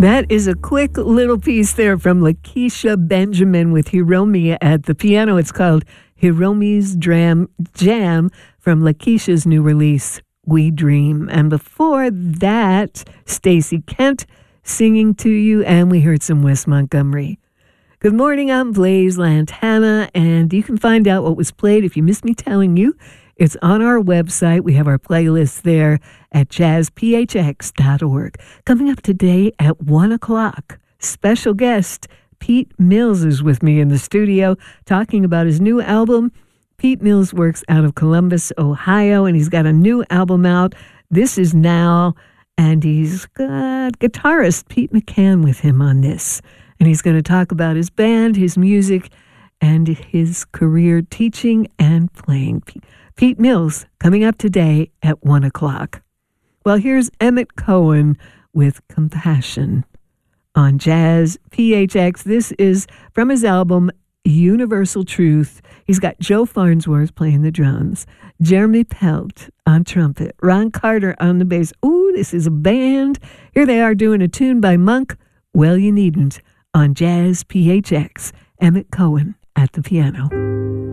That is a quick little piece there from Lakeisha Benjamin with Hiromi at the piano. It's called Hiromi's Jam from Lakeisha's new release, We Dream. And before that, Stacey Kent singing to you, and we heard some Wes Montgomery. Good morning, I'm Blaise Lantana, and you can find out what was played if you missed me telling you. It's on our website. We have our playlist there at jazzphx.org. Coming up today at 1 o'clock, special guest Pete Mills is with me in the studio talking about his new album. Pete Mills works out of Columbus, Ohio, and he's got a new album out. This is Now, and he's got guitarist Pete McCann with him on this. And he's going to talk about his band, his music, and his career teaching and playing. Pete Mills coming up today at 1 o'clock. Well, here's Emmett Cohen with Compassion on Jazz PHX. This is from his album Universal Truth. He's got Joe Farnsworth playing the drums, Jeremy Pelt on trumpet, Ron Carter on the bass. Ooh, this is a band. Here they are doing a tune by Monk, Well You Needn't, on Jazz PHX. Emmett Cohen at the piano.